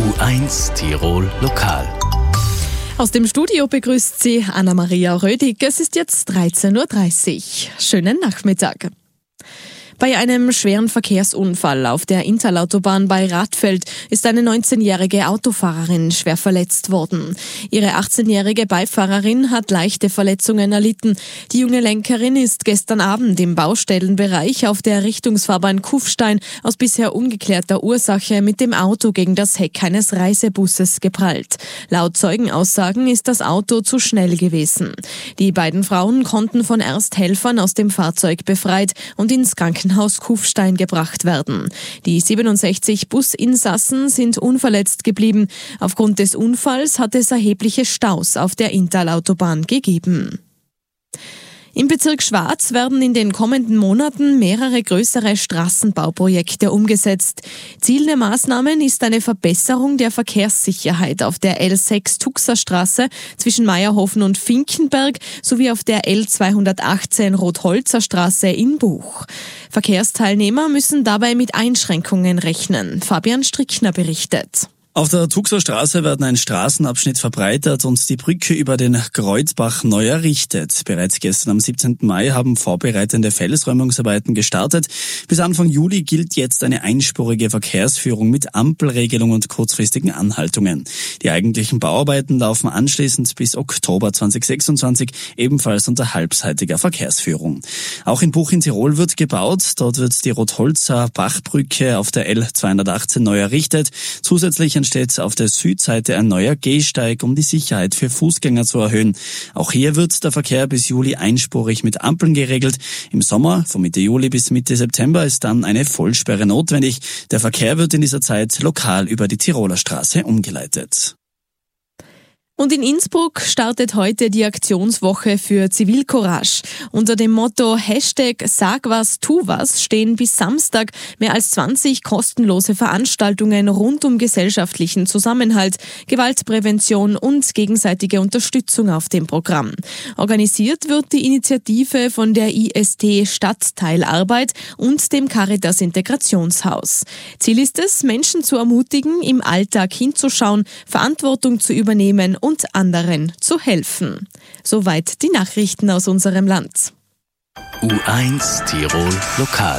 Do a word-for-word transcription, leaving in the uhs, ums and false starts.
U eins Tirol Lokal. Aus dem Studio begrüßt Sie Anna-Maria Rödig. Es ist jetzt dreizehn Uhr dreißig. Schönen Nachmittag. Bei einem schweren Verkehrsunfall auf der Interlautobahn bei Radfeld ist eine neunzehnjährige Autofahrerin schwer verletzt worden. Ihre achtzehnjährige Beifahrerin hat leichte Verletzungen erlitten. Die junge Lenkerin ist gestern Abend im Baustellenbereich auf der Richtungsfahrbahn Kufstein aus bisher ungeklärter Ursache mit dem Auto gegen das Heck eines Reisebusses geprallt. Laut Zeugenaussagen ist das Auto zu schnell gewesen. Die beiden Frauen konnten von Ersthelfern aus dem Fahrzeug befreit und ins Krankenhaus Haus Kufstein gebracht werden. Die siebenundsechzig Businsassen sind unverletzt geblieben. Aufgrund des Unfalls hat es erhebliche Staus auf der Interlautobahn gegeben. Im Bezirk Schwarz werden in den kommenden Monaten mehrere größere Straßenbauprojekte umgesetzt. Ziel der Maßnahmen ist eine Verbesserung der Verkehrssicherheit auf der L sechs Tuxerstraße zwischen Meierhofen und Finkenberg sowie auf der L zweihundertachtzehn Rotholzer Straße in Buch. Verkehrsteilnehmer müssen dabei mit Einschränkungen rechnen. Fabian Strickner berichtet. Auf der Tuxerstraße werden ein Straßenabschnitt verbreitert und die Brücke über den Kreuzbach neu errichtet. Bereits gestern am siebzehnten Mai haben vorbereitende Felsräumungsarbeiten gestartet. Bis Anfang Juli gilt jetzt eine einspurige Verkehrsführung mit Ampelregelung und kurzfristigen Anhaltungen. Die eigentlichen Bauarbeiten laufen anschließend bis Oktober zweitausendsechsundzwanzig, ebenfalls unter halbseitiger Verkehrsführung. Auch in Buch in Tirol wird gebaut. Dort wird die Rotholzer Bachbrücke auf der L zweihundertachtzehn neu errichtet. Zusätzlich entsteht auf der Südseite ein neuer Gehsteig, um die Sicherheit für Fußgänger zu erhöhen. Auch hier wird der Verkehr bis Juli einspurig mit Ampeln geregelt. Im Sommer, von Mitte Juli bis Mitte September, ist dann eine Vollsperre notwendig. Der Verkehr wird in dieser Zeit lokal über die Tiroler Straße umgeleitet. Und in Innsbruck startet heute die Aktionswoche für Zivilcourage. Unter dem Motto Hashtag Sag was, tu was stehen bis Samstag mehr als zwanzig kostenlose Veranstaltungen rund um gesellschaftlichen Zusammenhalt, Gewaltprävention und gegenseitige Unterstützung auf dem Programm. Organisiert wird die Initiative von der I S T Stadtteilarbeit und dem Caritas Integrationshaus. Ziel ist es, Menschen zu ermutigen, im Alltag hinzuschauen, Verantwortung zu übernehmen und und anderen zu helfen. Soweit die Nachrichten aus unserem Land. U eins Tirol Lokal.